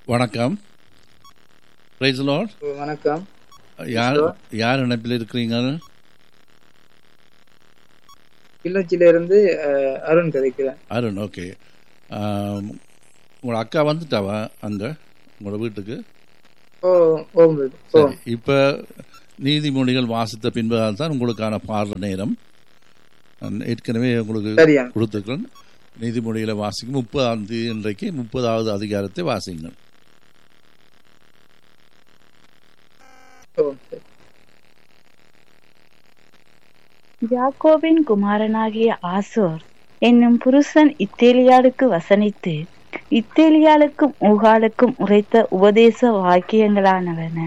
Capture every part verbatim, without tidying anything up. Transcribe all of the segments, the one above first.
வணக்கம். Praise the Lord. வணக்கம். யார் யார் இணைப்பில் இருக்கிறீங்க? கிளிநொச்சியில இருந்து அஹ், அருண் கதைக்கிறேன். அருண், ஓகே. உங்களோட அக்கா வந்துட்டாவா அங்க உங்களோட வீட்டுக்கு? ஓ ஓம் ஓம். சரி, இப்ப நீதிமொழிகள் வாசித்த பின்பதால் தான் உங்களுக்கான பாடுற நேரம். நான் ஏற்கனவே உங்களுக்கு சரியா கொடுத்துருக்கிறேன். நீதிமொழிகளை வாசிக்கும் முப்பதாம் தேதி இன்றைக்கு முப்பதாவது அதிகாரத்தை வாசிங்கள். ஓம் சரி. யாக்கோபின் குமாரனாகிய ஆசோர் என்னும் புருஷன் இத்தேலியாளுக்கு வசனித்து இத்தேலியாளுக்கும் ஊகாலுக்கும் உரைத்த உபதேச வாக்கியங்களானவன.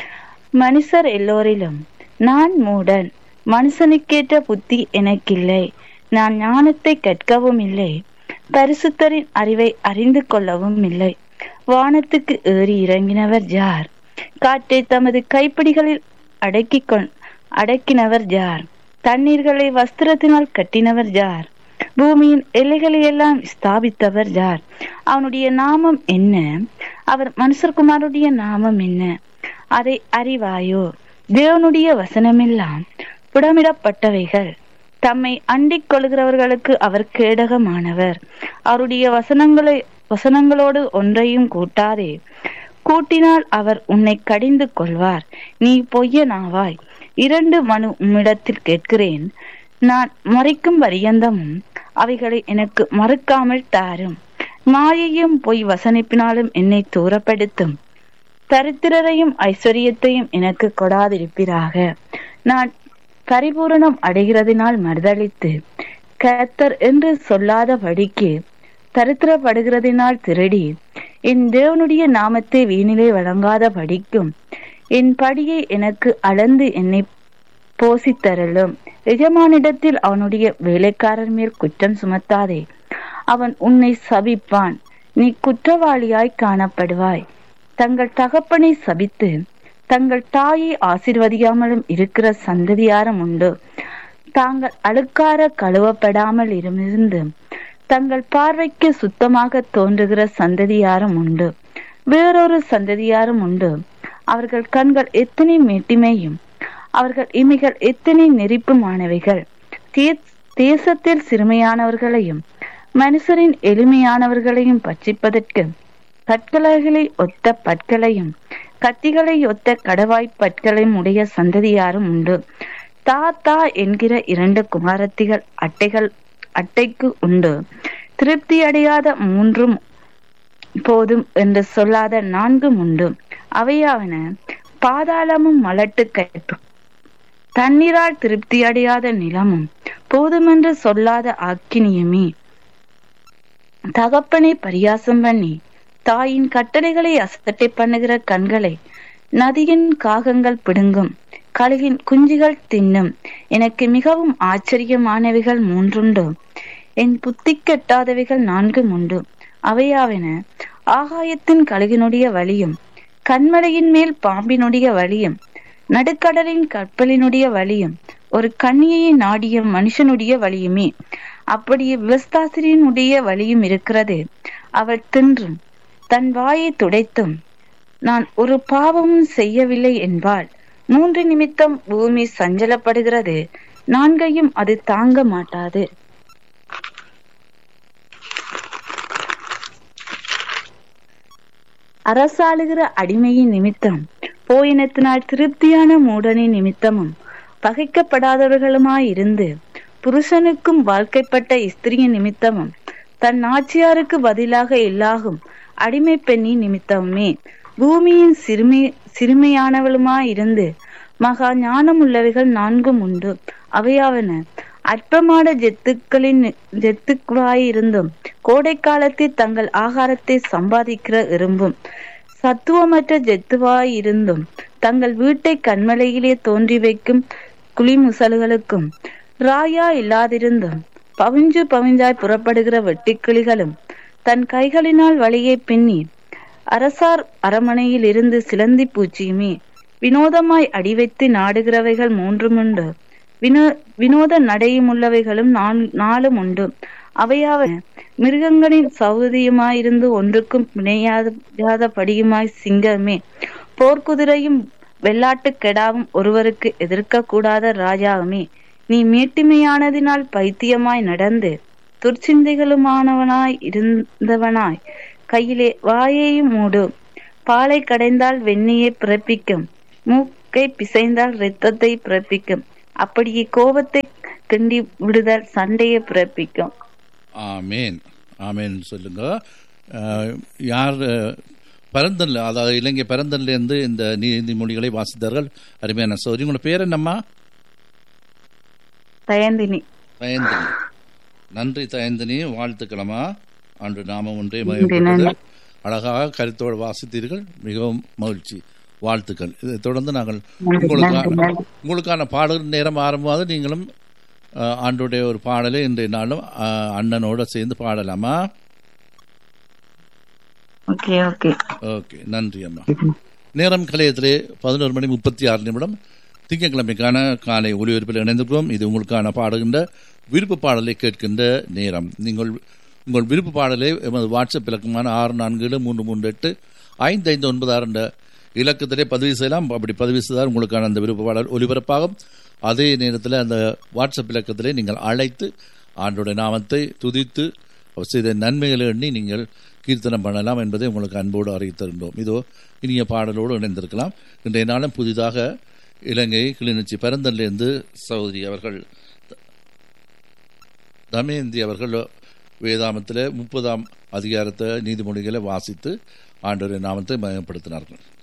மனுஷர் எல்லோரிலும் நான் மூடன், மனுஷனுக்கேற்ற புத்தி எனக்கில்லை, நான் ஞானத்தை கற்கவும் இல்லை, பரிசுத்தரின் அறிவை அறிந்து கொள்ளவும் இல்லை. வானத்துக்கு ஏறி இறங்கினவர் யார்? காற்றை தமது கைப்பிடிகளில் அடக்கி கொண் அடக்கினவர் யார்? தண்ணீர்களை வஸ்திரத்தினால் கட்டினவர் யார்? பூமியின் எல்லைகளை எல்லாம் ஸ்தாபித்தவர் யார்? அவனுடைய நாமம் என்ன? அவர் மனுஷர்குமாருடைய நாமம் என்ன? அதை அறிவாயோ? தேவனுடைய வசனமெல்லாம் புடமிடப்பட்டவைகள். தம்மை அண்டிக் கொள்கிறவர்களுக்கு அவர் கேடகமானவர். அவருடைய வசனங்களை வசனங்களோடு ஒன்றையும் கூட்டாதே. கூட்டினால் அவர் உன்னை கடிந்து கொள்வார். நீ பொய்யனாவாய். இரண்டு மனு உம்மிடத்தில் கேட்கிறேன், நான் மறைக்கும் பரியந்தமும் அவைகளை எனக்கு மறுக்காமல் தாரும். மாயையும் பொய் வசனிப்பினாலும் என்னை தூரப்படுத்தும். தரித்திரரையும் ஐஸ்வர்யத்தையும் எனக்கு கொடாதிருப்பீராக. நான் பரிபூரணம் அடைகிறதினால் மறுதளித்து கர்த்தர் என்று சொல்லாதபடிக்கு தரித்திரப்படுகிறதினால் திருடி என் தேவனுடைய நாமத்தை வீணிலே வழங்காத படிக்கும் என் படியை எனக்கு அளந்து என்னை போசித்தரலும். எஜமானிடத்தில் அவனுடைய வேலைக்காரர் மேல் குற்றம் சுமத்தாதே, அவன் உன்னை சபிப்பான், நீ குற்றவாளியாய் காணப்படுவாய். தங்கள் தகப்பனை சபித்து தங்கள் தாயை ஆசீர்வதியாமலும் இருக்கிற சந்ததியாரும் உண்டு. தாங்கள் அழுக்கார கழுவப்படாமல் இருந்து தங்கள் பார்வைக்கு சுத்தமாக தோன்றுகிற சந்ததியாரும் உண்டு. வேறொரு சந்ததியாரும் உண்டு. அவர்கள் கண்கள் எத்தனை மேட்டிமையும் அவர்கள் இமைகள் எத்தனை நெறிப்புமானவைகள். தேசத்தில் சிறுமையானவர்களையும் மனுஷரின் எளிமையானவர்களையும் பட்சிப்பதற்கு கற்களைகளை ஒத்த பற்களையும் கத்திகளை ஒத்த கடவாய் பற்களையும் உடைய சந்ததியாரும் உண்டு. தாத்தா என்கிற இரண்டு குமாரத்திகள் அட்டைகள் அட்டைக்கு உண்டு. திருப்தி அடையாத மூன்றும் போதும் என்று சொல்லாத நான்கும் உண்டு. அவையாவன பாதாளமும் மலட்டு கற்பு, தண்ணீரால் திருப்தி அடையாத நிலமும் போதுமென்று சொல்லாத ஆக்கினியுமே. தகப்பனை பரியாசம் பண்ணி தாயின் கட்டளைகளை அசட்டை பண்ணுகிற கண்களை நதியின் காகங்கள் பிடுங்கும், கழுகின் குஞ்சுகள் தின்னும். எனக்கு மிகவும் ஆச்சரியமானவைகள் மூன்றுண்டு, என் புத்தி கெட்டாதவைகள் நான்கும் உண்டு. அவையாவன ஆகாயத்தின் கழுகினுடைய வழியும் கண்மலையின் மேல் பாம்பினுடைய வழியும் நடுக்கடலின் கப்பலினுடைய வழியும் ஒரு கன்னியை நாடிய மனுஷனுடைய வழியுமே. அப்படியே விவஸ்தாசிரியனுடைய வழியும் இருக்கிறது. அவள் தின்றும் தன் வாயை துடைத்தும் நான் ஒரு பாவமும் செய்யவில்லை என்பாள். மூன்று நிமித்தம் பூமி சஞ்சலப்படுகிறது, நான்கையும் அது தாங்க மாட்டாது. அரசாளுகிற அடிமையின் நிமித்தம் போயினத்தினால் திருப்தியான மூடனின் நிமித்தமும் பகைக்கப்படாதவர்களுமாயிருந்து புருஷனுக்கும் வாழ்க்கைப்பட்ட ஸ்திரியின் நிமித்தமும் தன் நாச்சியாருக்கு பதிலாக எல்லாகும் அடிமை பெண்ணின் நிமித்தமுமே பூமியின் சிறுமி சிறுமையானவளுமாயிருந்து மகா ஞானம் உள்ளவைகள் நான்கும் உண்டு. அவையாவன அற்பமான ஜெத்துக்களின் ஜெத்துக்களாயிருந்தும் கோடை காலத்தில் தங்கள் ஆகாரத்தை சம்பாதிக்கிற எறும்பும் சத்துவமற்ற ஜெத்துவாயிருந்தும் தங்கள் வீட்டை கண்மலையிலே தோன்றி வைக்கும் குளிமுசல்களுக்கும் ராயா இல்லாதிருந்தும் பவிஞ்சு பவிஞ்சாய் புறப்படுகிற வெட்டிக்கிளிகளும் தன் கைகளினால் வழியை பின்னி அரசார் அரமனையில் இருந்து சிலந்தி பூச்சியுமே. வினோதமாய் அடிவைத்து நாடுகிறவைகள் மூன்றும் உண்டு, வினோ வினோத நடையும் உள்ளவைகளும் நாலும் உண்டு. அவையாவ மிருகங்களின் சௌகரியமாயிருந்து ஒன்றுக்கும் பிணையாதபடியுமாய் சிங்கமே, போர்க்குதிரையும் வெள்ளாட்டு கெடாவும் ஒருவருக்கு எதிர்க்க கூடாத ராஜாவுமே, நீ மேட்டிமையானதினால் பைத்தியமாய் நடந்து துர்ச்சிந்தைகளுமானவனாய் இருந்தவனாய் கையிலே வாயையும் மூடு. பாலை கடைந்தால் வெண்ணையை பிறப்பிக்கும், மூக்கை பிசைந்தால் இரத்தத்தை பிறப்பிக்கும், அப்படியே கோபத்தை கிண்டி விடுதல் சண்டையை பிறப்பிக்கும். ஆமேன் ஆமேன் சொல்லுங்க. யார் பரந்தன்ல, அதாவது இலங்கை பரந்தன்ல இருந்து இந்த நீதிமொழிகளை வாசித்தார்கள்? அருமையான சௌரி. உங்களோட பேர் என்னம்மா? தயந்தினி. தயந்தினி, நன்றி தயந்தினி, வாழ்த்துக்களமா. அன்று நாம ஒன்றே மகிழ்ந்தது. அழகாக கருத்தோடு வாசித்தீர்கள், மிகவும் மகிழ்ச்சி, வாழ்த்துக்கள். இதை தொடர்ந்து நாங்கள் உங்களுக்கான உங்களுக்கான பாடல் நேரம் ஆரம்பமாவது நீங்களும் ஆண்டுடைய ஒரு பாடலை இன்றைய நாளும் அண்ணனோட சேர்ந்து பாடலாமா? ஓகே ஓகே ஓகே, நன்றி அம்மா. நேரம் கலையத்திலே பதினோரு மணி முப்பத்தி ஆறு நிமிடம் திங்கட்கிழமைக்கான காலை ஒலிபரப்பில் இணைந்திருக்கிறோம். இது உங்களுக்கான பாடுகின்ற விருப்ப பாடலை கேட்கின்ற நேரம். நீங்கள் உங்கள் விருப்ப பாடலை எமது வாட்ஸ்அப் இலக்கமான ஆறு நான்கு ஏழு மூன்று மூன்று எட்டு ஐந்து ஐந்து ஒன்பது ஆறு என்ற இலக்கத்திலே பதிவு செய்யலாம். அப்படி பதிவு செய்தால் உங்களுக்கான அந்த விருப்ப பாடல் ஒலிபரப்பாகும். அதே நேரத்தில் அந்த வாட்ஸ்அப் இலக்கத்திலே நீங்கள் அழைத்து ஆண்டோட நாமத்தை துதித்து செய்த நன்மைகளை எண்ணி நீங்கள் கீர்த்தனம் பண்ணலாம் என்பதை உங்களுக்கு அன்போடு அறிவித்திருந்தோம். இதோ இனிய பாடலோடு இணைந்திருக்கலாம். இன்றைய நாளும் புதிதாக இலங்கை கிளிநொச்சி பரந்தன்லேருந்து சகோதரி அவர்கள் தமயந்தி அவர்கள் வேதாமத்தில் முப்பதாம் அதிகாரத்தை நீதிமொழிகளை வாசித்து ஆண்டவரின் நாமத்தை மயப்படுத்தினார்கள்.